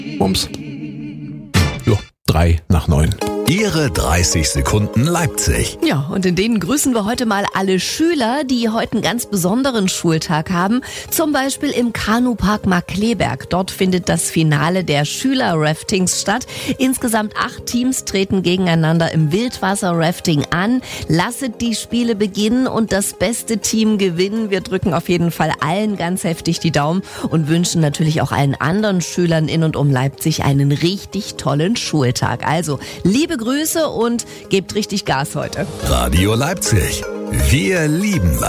Mums. Jo, 8:03. Ihre 30 Sekunden Leipzig. Ja, und in denen grüßen wir heute mal alle Schüler, die heute einen ganz besonderen Schultag haben. Zum Beispiel im Kanupark Markkleeberg. Dort findet das Finale der Schüler-Raftings statt. Insgesamt 8 Teams treten gegeneinander im Wildwasser-Rafting an. Lasset die Spiele beginnen und das beste Team gewinnen. Wir drücken auf jeden Fall allen ganz heftig die Daumen und wünschen natürlich auch allen anderen Schülern in und um Leipzig einen richtig tollen Schultag. Also, liebe Grüße und gebt richtig Gas heute. Radio Leipzig. Wir lieben Leipzig.